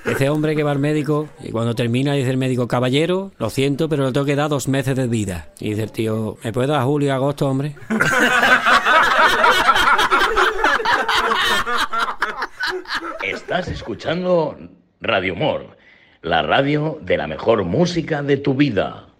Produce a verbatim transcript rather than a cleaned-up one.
Ese hombre que va al médico y cuando termina dice el médico, caballero, lo siento, pero le tengo que dar dos meses de vida. Y dice el tío, ¿me puede dar julio y agosto, hombre? Estás escuchando Radio Humor, la radio de la mejor música de tu vida.